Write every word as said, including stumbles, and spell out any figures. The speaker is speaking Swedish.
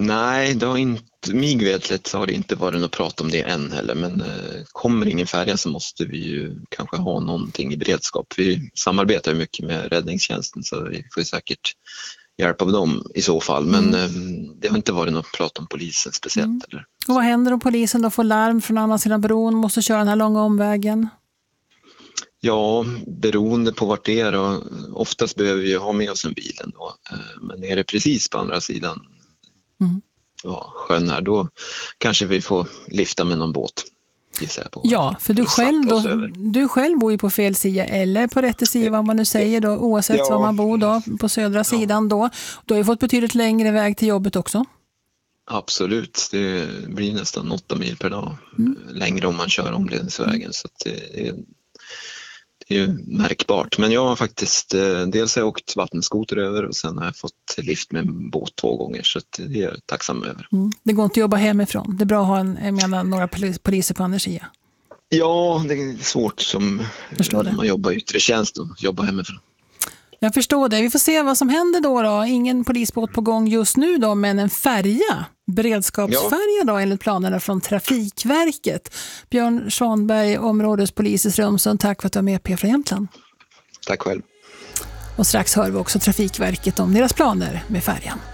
Nej, det har inte, mig vetligt så har det inte varit något prat om det än heller, men eh, kommer ingen färja så måste vi ju kanske ha någonting i beredskap. Vi samarbetar ju mycket med räddningstjänsten så vi får säkert hjälp av dem i så fall, men mm. eh, det har inte varit något prat om polisen speciellt. Mm. Eller. Och vad händer om polisen då får larm från andra sidan bron, måste köra den här långa omvägen? Ja, beroende på vart det är då. Oftast behöver vi ha med oss en bil ändå. Men är det precis på andra sidan mm. ja, sjön här, då kanske vi får lyfta med någon båt. På. Ja, för du själv, då, du själv bor ju på fel sida eller på rätt sida, vad man nu säger då, oavsett ja. var man bor då, på södra ja. sidan då. Du har ju fått betydligt längre väg till jobbet också. Absolut, det blir nästan åtta mil per dag mm. längre om man kör omledningsvägen, så att det är Det är ju märkbart, men jag har faktiskt eh, dels har jag åkt vattenskoter över och sen har jag fått lift med en båt två gånger, så att det är jag tacksam över. Mm. Det går inte att jobba hemifrån. Det är bra att ha en, jag menar, några poliser på andra sidan. Ja, det är svårt som när man jobbar i yttre tjänst och jobbar hemifrån. Jag förstår det. Vi får se vad som händer då, då. Ingen polisbåt på gång just nu då, men en färja. Beredskapsfärja ja. då enligt planerna från Trafikverket. Björn Svanberg, områdespolis i Strömsund. Tack för att du var med P från Jämtland. Tack själv. Och strax hör vi också Trafikverket om deras planer med färjan.